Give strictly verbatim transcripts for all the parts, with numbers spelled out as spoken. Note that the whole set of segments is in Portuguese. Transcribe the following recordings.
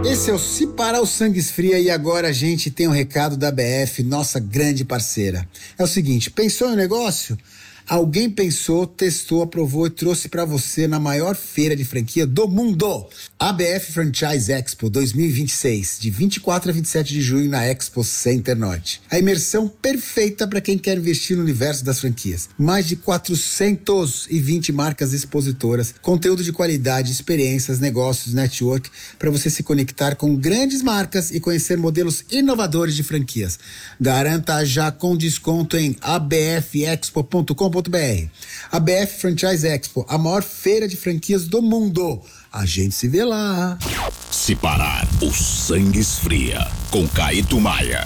Esse é o Se Parar o Sangue Esfria e agora a gente tem um recado da B F, nossa grande parceira. É o seguinte, pensou em um negócio? Alguém pensou, testou, aprovou e trouxe pra você na maior feira de franquia do mundo. A B F Franchise Expo dois mil e vinte e seis, de vinte e quatro a vinte e sete de junho na Expo Center Norte. A imersão perfeita para quem quer investir no universo das franquias. Mais de quatrocentas e vinte marcas expositoras, conteúdo de qualidade, experiências, negócios, network, para você se conectar com grandes marcas e conhecer modelos inovadores de franquias. Garanta já com desconto em a b f expo ponto com ponto b r. A B F Franchise Expo, a maior feira de franquias do mundo. A gente se vê lá. Se Parar o Sangue Esfria, com Caíto Maia.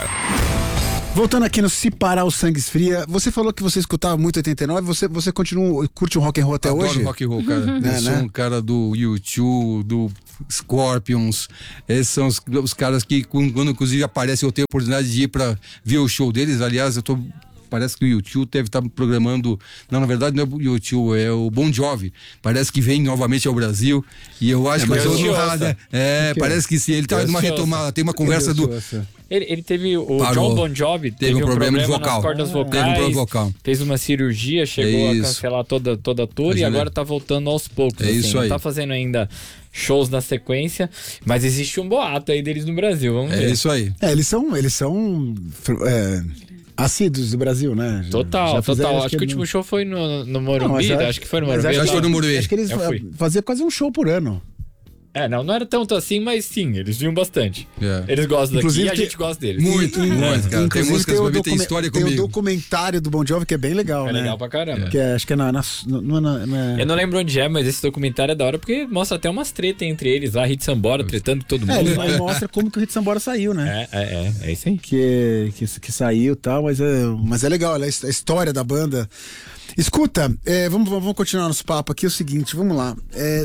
Voltando aqui no Se Parar o Sangue Esfria, você falou que você escutava muito oitenta e nove, você, você continua, curte o rock and roll até Adoro hoje? rock and roll, cara. Uhum. Eu É, sou né? um cara do U dois, do Scorpions. Esses são os, os caras que, quando inclusive aparecem, eu tenho a oportunidade de ir pra ver o show deles. Aliás, eu tô... Parece que o U dois deve estar programando... Não, na verdade não é o U dois, é o Bon Jovi. Parece que vem novamente ao Brasil. E eu acho É, que... mas eu eu não- ouça. é, parece que sim. Ele tá Eu numa ouça. retomada. Tem uma conversa do... Ele, ele teve, o Parou. John Bon Jovi teve, Teve um um problema problema, de vocal. nas cordas Ah, vocais, teve um problema vocal. fez uma cirurgia, chegou É a isso. cancelar toda, toda a tour Mas e ele- agora tá voltando aos poucos. É assim, isso não aí. tá fazendo ainda shows na sequência, mas existe um boato aí deles no Brasil, vamos ver. É isso aí. É, eles são, eles são é, assíduos do Brasil, né? Já- Total, já fizeram, total. Acho que o no- último show foi no, no Não, Morumbi, mas acho, acho- que foi no mas Morumbi. acho que- foi no Morumbi. Acho que eles Eu fa- fui. faziam quase um show por ano. É, não, não era tanto assim, mas sim, eles vinham bastante. É. Eles gostam Inclusive daqui e a tem- gente gosta deles. Muito, E- muito, cara. Tem Inclusive, músicas o pra mim, tem documen- história tem o comigo. documentário do Bon Jovi que é bem legal, É né? legal pra caramba. Que é, acho que é na... na, não é na, na- Eu não lembro onde é, mas esse documentário é da hora porque mostra até umas tretas entre eles lá, Hit Sambora tretando todo mundo. É, ele, ele mostra como que o Hit Sambora saiu, né? É, é, é, é isso aí. Que, que, que saiu e tal, mas é, mas é legal, olha, a história da banda. Escuta, é, vamos, vamos continuar nosso papo aqui, é o seguinte, vamos lá. É,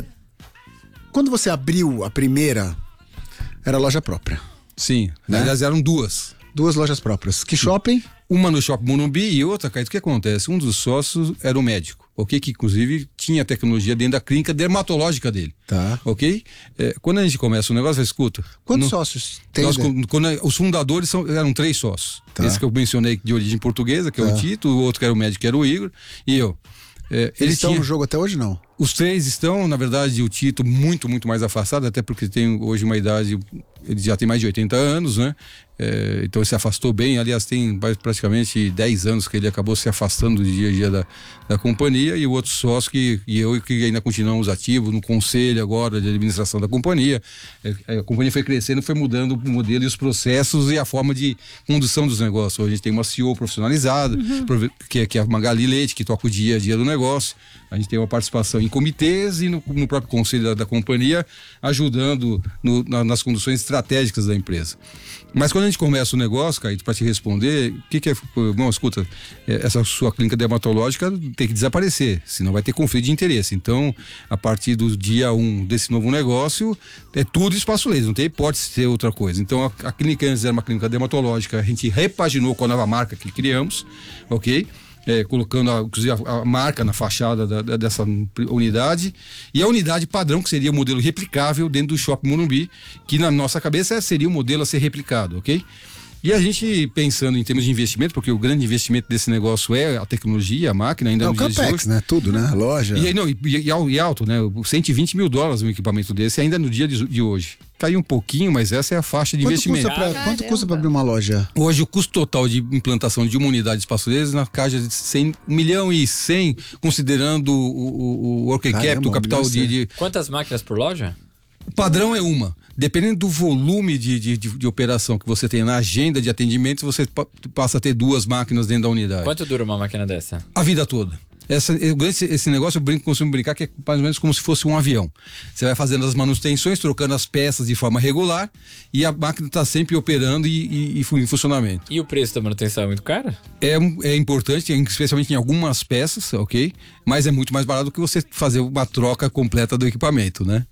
quando você abriu a primeira, era loja própria. Sim. Né? Aliás, eram duas. Duas lojas próprias. Que shopping? Uma no Shopping Morumbi e outra, Caíto, o que acontece? Um dos sócios era um médico, ok? Que inclusive tinha tecnologia dentro da clínica dermatológica dele. Tá. Ok? É, quando a gente começa o negócio, escuta. Quantos no- sócios tem? Nós, né? quando- quando os fundadores são, eram três sócios. Tá. Esse que eu mencionei de origem portuguesa, que é Tá. o Tito, o outro que era o médico, que era o Igor, e eu. É, Eles ele estão tinha- no jogo até hoje, não? Os três estão, na verdade, o Tito muito, muito mais afastado, até porque tem hoje uma idade, ele já tem mais de oitenta anos, né? É, então ele se afastou bem, aliás, tem praticamente dez anos que ele acabou se afastando do dia a dia da, da companhia, e o outro sócio que, e eu que ainda continuamos ativos no conselho agora de administração da companhia. É, a companhia foi crescendo, foi mudando o modelo e os processos e a forma de condução dos negócios. Hoje a gente tem uma C E O profissionalizada, prove- que, é- que é a Magali Leite, que toca o dia a dia do negócio. A gente tem uma participação em comitês e no, no próprio conselho da, da companhia, ajudando no- na- nas conduções estratégicas da empresa. Mas quando a gente começa o negócio, Caíto, para te responder, o que, que é. Bom, escuta, é, essa sua clínica dermatológica tem que desaparecer, senão vai ter conflito de interesse. Então, a partir do dia um desse novo negócio, é tudo espaço livre, não tem hipótese de ser outra coisa. Então, a, a clínica antes era uma clínica dermatológica, a gente repaginou com a nova marca que criamos, ok? É, colocando a, inclusive a, a marca na fachada da, da- dessa unidade, e a unidade padrão, que seria o modelo replicável dentro do Shopping Morumbi, que na nossa cabeça seria o modelo a ser replicado, ok? E a gente pensando em termos de investimento, porque o grande investimento desse negócio é a tecnologia, a máquina, ainda É no o dia de Capex, hoje. né? Tudo, né? A loja. E, aí, não, e, e, al- e alto, né? cento e vinte mil dólares um equipamento desse, ainda no dia de, de hoje. Caiu um pouquinho, mas essa é a faixa de Quanto investimento. custa, pra, quanto custa pra abrir uma loja? Hoje o custo total de implantação de uma unidade de espaço livre na caixa de cem, um milhão e cem, considerando o, o, o working Caramba, capital, o um capital milhão e de, cem. de... Quantas máquinas por loja? O padrão é uma. Dependendo do volume de, de, de, de operação que você tem na agenda de atendimento, você pa- passa a ter duas máquinas dentro da unidade. Quanto dura uma máquina dessa? A vida toda. Essa, eu- esse, esse negócio eu brinco, costumo brincar que é mais ou menos como se fosse um avião. Você vai fazendo as manutenções, trocando as peças de forma regular e a máquina está sempre operando e, e, e fu- em funcionamento. E o preço da manutenção é muito caro? É, um- é importante, especialmente em algumas peças, ok? Mas é muito mais barato do que você fazer uma troca completa do equipamento, né?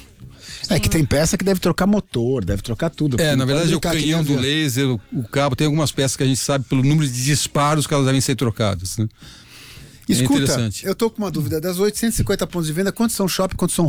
É que tem peça que deve trocar motor, deve trocar tudo. É, Não na pode verdade é o brincar que canhão nem do avião. laser, o, o cabo, tem algumas peças que a gente sabe pelo número de disparos que elas devem ser trocadas, né? Escuta, interessante. eu tô com uma dúvida. Das oitocentos e cinquenta pontos de venda, quantos são shopping e quantos são rua?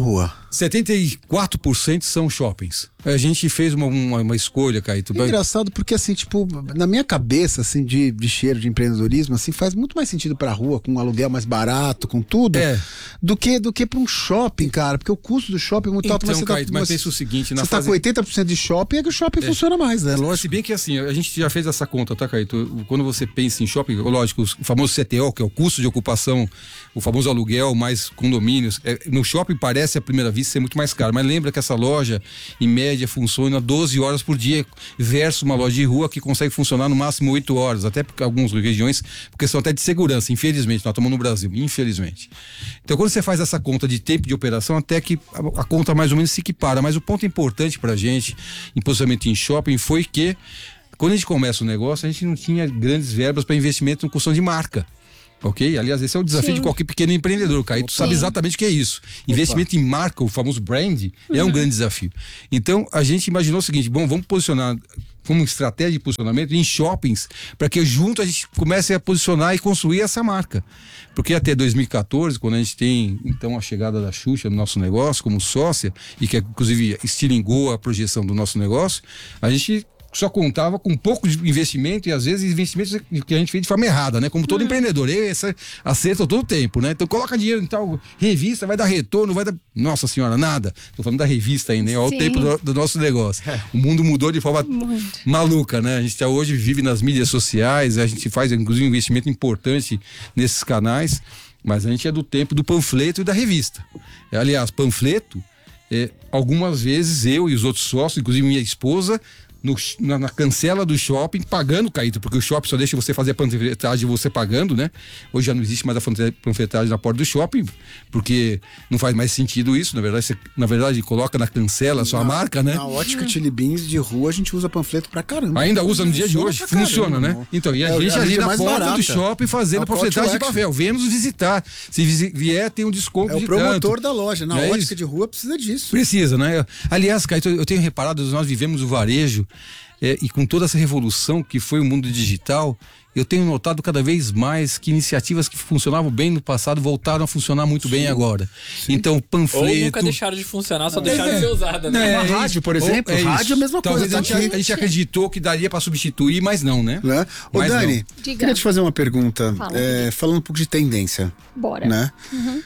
setenta e quatro por cento são shoppings. A gente fez uma, uma, uma escolha, Caíto. É engraçado porque, assim, tipo, na minha cabeça, assim, de, de cheiro de empreendedorismo, assim, faz muito mais sentido pra rua, com um aluguel mais barato, com tudo, É. do que, do que pra um shopping, cara. Porque o custo do shopping é muito alto. Então, Mas você Caíto, tá, mas pensa o seguinte... Na você fase... tá com oitenta por cento de shopping, é que o shopping funciona mais, né? Lógico. Se bem que assim, a gente já fez essa conta, tá, Caíto? Quando você pensa em shopping, lógico, o famoso C T O, que é o custo de ocupação, o famoso aluguel mais condomínios, é, no shopping parece à primeira vista ser muito mais caro, mas lembra que essa loja, em média, funciona doze horas por dia, versus uma loja de rua que consegue funcionar no máximo oito horas, até porque algumas regiões, por questão até de segurança, infelizmente, nós estamos no Brasil, infelizmente. Então, quando você faz essa conta de tempo de operação, até que a, a conta mais ou menos se equipara, mas o ponto importante pra gente, em posicionamento em shopping, foi que quando a gente começa o negócio, a gente não tinha grandes verbas para investimento em construção de marca. Ok? Aliás, esse é o desafio Sim. de qualquer pequeno empreendedor, Caio. Tu sabe exatamente o que é isso. Investimento em marca, o famoso brand, uhum. é um grande desafio. Então, a gente imaginou o seguinte: bom, vamos posicionar como estratégia de posicionamento em shoppings, para que junto a gente comece a posicionar e construir essa marca. Porque até dois mil e quatorze, quando a gente tem então a chegada da Xuxa no nosso negócio como sócia, e que inclusive estilingou a projeção do nosso negócio, a gente só contava com um pouco de investimento e às vezes investimentos que a gente fez de forma errada, né? Como todo uhum. empreendedor, esse acerta todo o tempo, né? Então coloca dinheiro em tal revista, vai dar retorno, vai dar... Nossa senhora, nada. Tô falando da revista ainda, né? Olha o tempo do, do nosso negócio. É. O mundo mudou de forma Muito. maluca, né? A gente hoje vive nas mídias sociais, a gente faz inclusive um investimento importante nesses canais, mas a gente é do tempo do panfleto e da revista. Aliás, panfleto, é, algumas vezes eu e os outros sócios, inclusive minha esposa, No, na, na cancela do shopping, pagando, Caíto, porque o shopping só deixa você fazer a panfletagem você pagando, né? Hoje já não existe mais a panfletagem na porta do shopping, porque não faz mais sentido isso. Na verdade, você, na verdade, coloca na cancela a sua na, marca, né? Na ótica Chili Beans de rua, a gente usa panfleto pra caramba. Ainda usa no dia de hoje, funciona, caramba, né? Não. Então, e a é, gente a ali na porta barata. do shopping fazendo é a panfletagem de papel. Vem nos visitar. Se vier, tem um desconto é de o promotor tanto. da loja. Na é ótica isso? de rua precisa disso. Precisa, né? Aliás, Caíto, eu tenho reparado, nós vivemos o varejo. É, e com toda essa revolução que foi o mundo digital, eu tenho notado cada vez mais que iniciativas que funcionavam bem no passado voltaram a funcionar muito Sim. bem agora. Sim. Então, panfleto... Ou nunca deixaram de funcionar, só deixaram é. de ser usada, né? É, Uma rádio, por exemplo, é rádio é a mesma Talvez coisa. A gente, tá a gente acreditou que daria para substituir, mas não, né? né? Ô, mas Dani, não. queria te fazer uma pergunta, Fala, é, falando um pouco de tendência. Bora. Né? Uhum.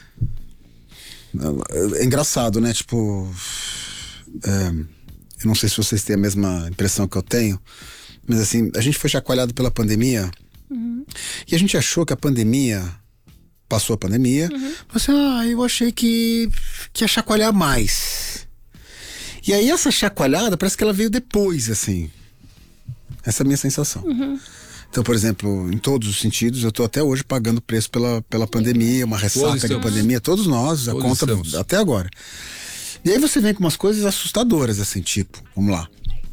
É engraçado, né? Tipo... É... Eu não sei se vocês têm a mesma impressão que eu tenho, mas assim, a gente foi chacoalhado pela pandemia uhum. e a gente achou que a pandemia, passou a pandemia, uhum. mas assim, ah, eu achei que, que ia chacoalhar mais. E aí essa chacoalhada parece que ela veio depois, assim. Essa é a minha sensação. Uhum. Então, por exemplo, em todos os sentidos, eu tô até hoje pagando preço pela, pela pandemia, uma ressaca de pandemia, todos nós, a todos conta estamos. até agora. E aí você vem com umas coisas assustadoras, assim, tipo, vamos lá.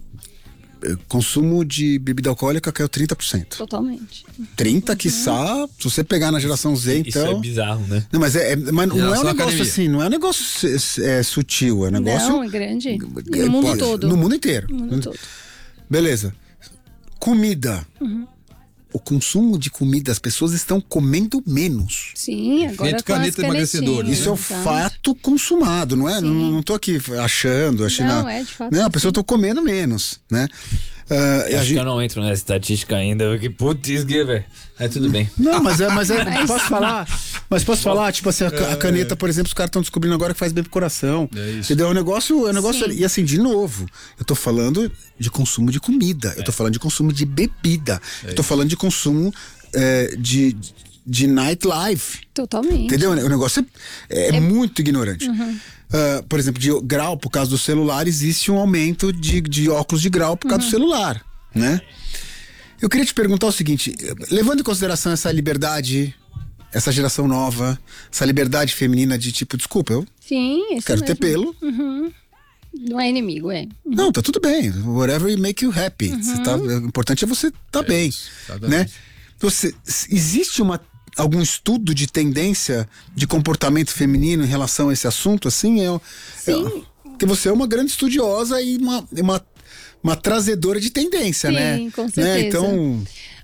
Consumo de bebida alcoólica caiu trinta por cento. Totalmente. trinta, quiçá, se você pegar na geração Z, então... Isso é bizarro, né? Não, mas, é, é, mas não é um negócio assim, não é um negócio é, sutil, é um negócio... Não, é grande. É, no mundo pode, todo. No mundo inteiro. No mundo todo. Beleza. Comida. Uhum. O consumo de comida, as pessoas estão comendo menos. Sim, agora Feito caneta emagrecedora. Isso é um fato consumado, não é? Não, não tô aqui achando, achando. Não, é de fato. Não, a pessoa tá comendo menos, né? Uh, eu acho gente... que eu não entro nessa estatística ainda, porque putz, velho. É tudo bem. Não, mas é, mas é, posso falar? Mas posso falar, tipo assim, a, a caneta, por exemplo, os caras estão descobrindo agora que faz bem pro coração. É isso. Entendeu? É um negócio, é um negócio ali. E assim, de novo, eu tô falando de consumo de comida, é. eu tô falando de consumo de bebida, é eu tô isso. falando de consumo é, de, de nightlife. Totalmente. Entendeu? O negócio é, é, é... muito ignorante. Uhum. Uh, por exemplo, de grau, por causa do celular, existe um aumento de, de óculos de grau por causa uhum. do celular, né? Eu queria te perguntar o seguinte, levando em consideração essa liberdade, essa geração nova, essa liberdade feminina de tipo, desculpa, eu Sim, isso quero mesmo. ter pelo. Uhum. Não é inimigo, é. Uhum. Não, tá tudo bem. Whatever make you happy. Uhum. Você tá, o importante é você estar tá é bem, isso, né? Você, existe uma algum estudo de tendência de comportamento feminino em relação a esse assunto, assim? É, Sim. É, porque você é uma grande estudiosa e uma, uma, uma trazedora de tendência, Sim, né? Sim, com certeza. Né? Então...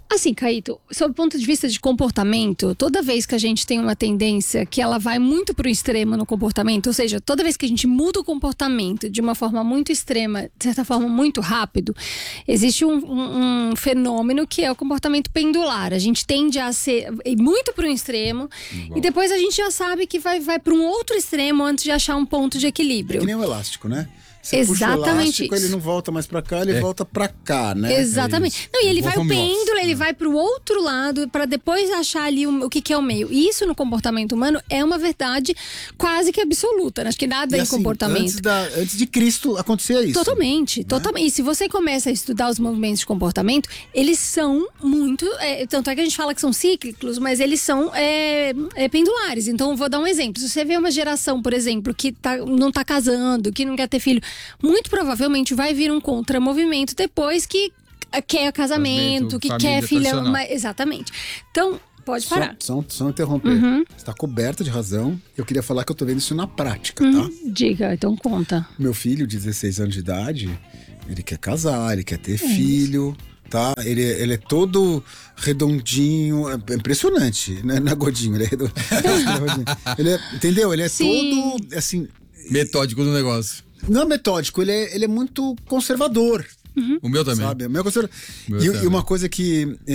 Assim, Caíto, sob o ponto de vista de comportamento, toda vez que a gente tem uma tendência que ela vai muito pro extremo no comportamento, ou seja, toda vez que a gente muda o comportamento de uma forma muito extrema, de certa forma muito rápido, existe um, um, um fenômeno que é o comportamento pendular. A gente tende a ser muito pro extremo Bom. e depois a gente já sabe que vai, vai para um outro extremo antes de achar um ponto de É equilíbrio. que nem o elástico, né? Você Exatamente puxa o elástico, isso. ele não volta mais pra cá, ele É. volta pra cá, né? Exatamente. Não, e ele vai o Home office. pêndulo, ele vai pro outro lado para depois achar ali o, o que, que é o meio. E isso no comportamento humano é uma verdade quase que absoluta, né? Acho que nada E em assim, comportamento. Antes, da, antes de Cristo acontecia isso. Totalmente, totalmente. E se você começa a estudar os movimentos de comportamento, eles são muito. É, tanto é que a gente fala que são cíclicos, mas eles são é, é, pendulares. Então, eu vou dar um exemplo. Se você vê uma geração, por exemplo, que tá, não tá casando, que não quer ter filho, muito provavelmente vai vir um contramovimento depois que quer casamento, Casamento, que família quer filhão. tradicional. Mas- exatamente. Então, pode Só, parar. só, só interromper. Uhum. Você está coberta de razão. Eu queria falar que eu tô vendo isso na prática, Uhum. tá? Diga, então conta. Meu filho, de dezesseis anos de idade, ele quer casar, ele quer ter filho, tá? Ele, ele é todo redondinho, é impressionante, né? Não é gordinho, ele é redondo. Ele é, entendeu? Ele é Sim. todo, assim, Metódico do negócio. não é metódico, ele é, ele é muito conservador, O meu também. sabe? É meio conservador. Meu E, também. e uma coisa que